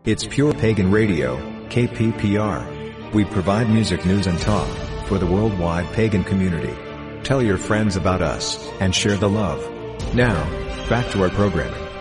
It's Pure Pagan Radio, KPPR. We provide music news and talk for the worldwide pagan community. Tell your friends about us and share the love. Now, back to our programming.